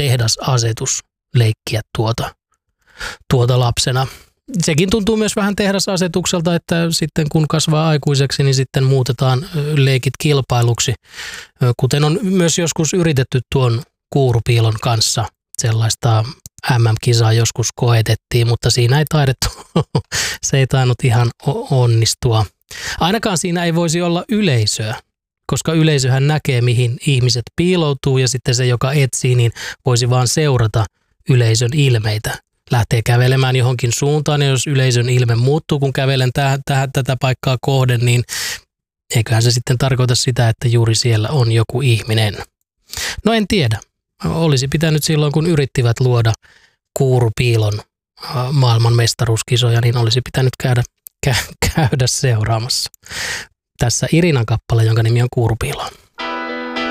tehdasasetus leikkiä tuota lapsena. Sekin tuntuu myös vähän tehdasasetukselta, että sitten kun kasvaa aikuiseksi, niin sitten muutetaan leikit kilpailuksi, kuten on myös joskus yritetty tuon kuurupiilon kanssa. Sellaista MM-kisaa joskus koetettiin, mutta siinä ei taidettu, se ei tainnut ihan onnistua. Ainakaan siinä ei voisi olla yleisöä, koska yleisöhän näkee, mihin ihmiset piiloutuu ja sitten se, joka etsii, niin voisi vaan seurata yleisön ilmeitä. Lähtee kävelemään johonkin suuntaan ja jos yleisön ilme muuttuu, kun kävelen tätä paikkaa kohden, niin eiköhän se sitten tarkoita sitä, että juuri siellä on joku ihminen. No en tiedä. Olisi pitänyt silloin, kun yrittivät luoda kuurupiilon maailman mestaruuskisoja, niin olisi pitänyt käydä seuraamassa. Tässä Irinan kappale, jonka nimi on Kuurupiilo.